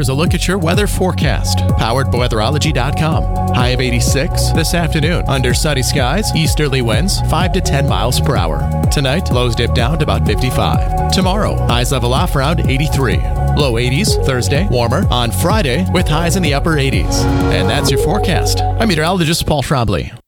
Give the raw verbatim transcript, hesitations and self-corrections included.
here's a look at your weather forecast, powered by weatherology dot com. High of eighty-six this afternoon. Under sunny skies, easterly winds five to ten miles per hour. Tonight, lows dip down to about fifty-five. Tomorrow, highs level off around eighty-three. Low eighties Thursday, warmer on Friday with highs in the upper eighties. And that's your forecast. I'm meteorologist Paul Schraubly.